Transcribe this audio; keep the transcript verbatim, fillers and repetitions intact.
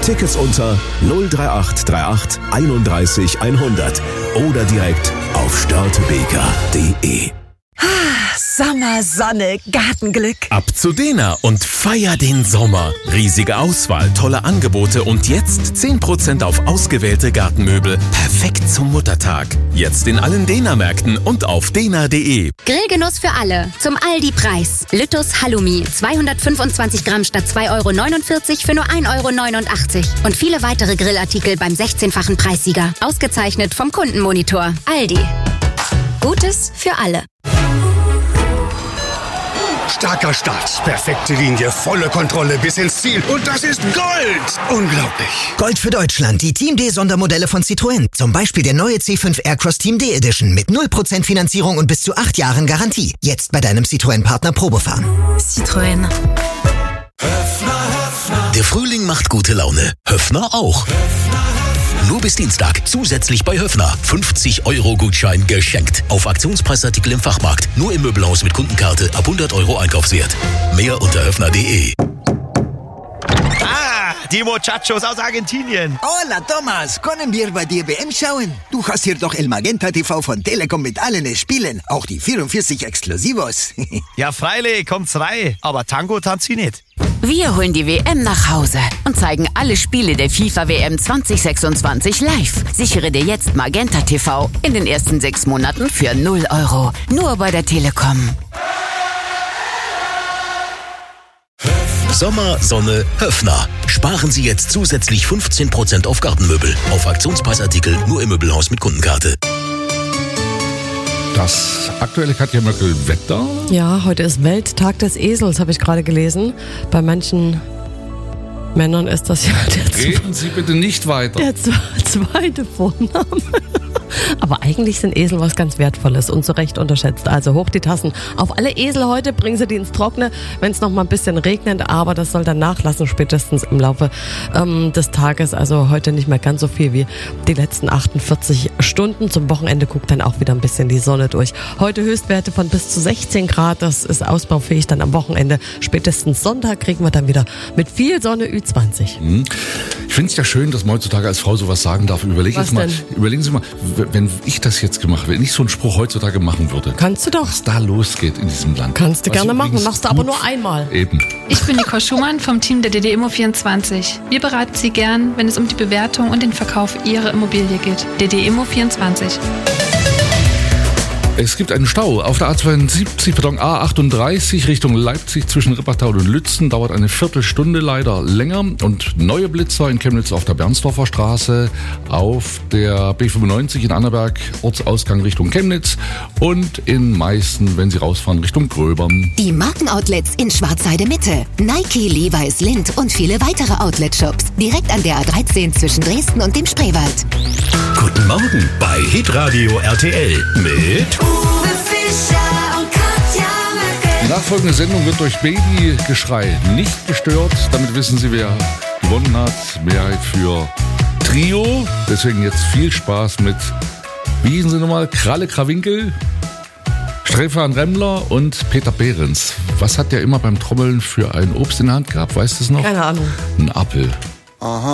Tickets unter null drei acht drei acht einunddreißig hundert oder direkt auf störtebeker punkt de. Sommer, Sonne, Gartenglück. Ab zu Dena und feier den Sommer. Riesige Auswahl, tolle Angebote und jetzt zehn Prozent auf ausgewählte Gartenmöbel. Perfekt zum Muttertag. Jetzt in allen Dena-Märkten und auf dena punkt de. Grillgenuss für alle. Zum Aldi-Preis. Lüttus Halloumi. zweihundertfünfundzwanzig Gramm statt zwei Euro neunundvierzig für nur ein Euro neunundachtzig. Und viele weitere Grillartikel beim sechzehnfachen Preissieger. Ausgezeichnet vom Kundenmonitor. Aldi. Gutes für alle. Starker Start, perfekte Linie, volle Kontrolle bis ins Ziel. Und das ist Gold! Unglaublich. Gold für Deutschland, die Team D Sondermodelle von Citroën. Zum Beispiel der neue C fünf Aircross Team D Edition mit null Prozent Finanzierung und bis zu acht Jahren Garantie. Jetzt bei deinem Citroën-Partner Probefahren. Citroën. Der Frühling macht gute Laune. Höffner auch. Nur bis Dienstag zusätzlich bei Höffner. fünfzig Euro Gutschein geschenkt. Auf Aktionspreisartikel im Fachmarkt. Nur im Möbelhaus mit Kundenkarte ab hundert Euro Einkaufswert. Mehr unter höffner punkt de. Ah, die Muchachos aus Argentinien. Hola, Thomas. Können wir bei dir W M schauen? Du hast hier doch El Magenta T V von Telekom mit allen Spielen. Auch die vierundvierzig Exklusivos. Ja, freilich, kommt's rein. Aber Tango tanzt sie nicht. Wir holen die W M nach Hause und zeigen alle Spiele der FIFA W M zwanzig sechsundzwanzig live. Sichere dir jetzt Magenta T V in den ersten sechs Monaten für null Euro. Nur bei der Telekom. Sommer, Sonne, Höffner. Sparen Sie jetzt zusätzlich fünfzehn Prozent auf Gartenmöbel. Auf Aktionspreisartikel nur im Möbelhaus mit Kundenkarte. Das aktuelle Katja Möckel-Wetter. Ja, heute ist Welttag des Esels, habe ich gerade gelesen. Bei manchen Männern ist das ja der, Reden Sie bitte nicht weiter. der zweite Vorname. Aber eigentlich sind Esel was ganz Wertvolles und zu Recht unterschätzt. Also hoch die Tassen auf alle Esel heute, bringen Sie die ins Trockene, wenn es noch mal ein bisschen regnet. Aber das soll dann nachlassen, spätestens im Laufe ähm, des Tages. Also heute nicht mehr ganz so viel wie die letzten achtundvierzig Stunden. Zum Wochenende guckt dann auch wieder ein bisschen die Sonne durch. Heute Höchstwerte von bis zu sechzehn Grad. Das ist ausbaufähig dann am Wochenende. Spätestens Sonntag kriegen wir dann wieder mit viel Sonne Ü zwanzig. Ich finde es ja schön, dass man heutzutage als Frau sowas sagen darf. Überleg Was jetzt mal, denn? überlegen Sie mal, wenn ich das jetzt gemacht habe, wenn ich so einen Spruch heutzutage machen würde. Kannst du doch. Was da losgeht in diesem Land. Kannst du Was gerne machen, übrigens machst du aber gut- nur einmal. Eben. Ich bin Nicole Schumann vom Team der D D Immo vierundzwanzig. Wir beraten Sie gern, wenn es um die Bewertung und den Verkauf Ihrer Immobilie geht. D D Immo vierundzwanzig. Es gibt einen Stau auf der A zweiundsiebzig, pardon, A achtunddreißig Richtung Leipzig zwischen Rippertal und Lützen. Dauert eine Viertelstunde leider länger. Und neue Blitzer in Chemnitz auf der Bernsdorfer Straße, auf der B fünfundneunzig in Annaberg, Ortsausgang Richtung Chemnitz und in Meißen, wenn Sie rausfahren, Richtung Gröbern. Die Markenoutlets in Schwarzheide Mitte. Nike, Levi's, Lindt und viele weitere Outlet-Shops. Direkt an der A dreizehn zwischen Dresden und dem Spreewald. Guten Morgen bei Hitradio R T L mit Uwe Fischer und Katja Die Möckel. nachfolgende Sendung wird durch Babygeschrei nicht gestört. Damit wissen Sie, wer gewonnen hat. Mehrheit für Trio. Deswegen jetzt viel Spaß mit, wie hießen sie nochmal? Kralle Krawinkel, Stefan Remmler und Peter Behrens. Was hat der immer beim Trommeln für ein Obst in der Hand gehabt? Weißt du es noch? Keine Ahnung. Ein Apfel. Aha.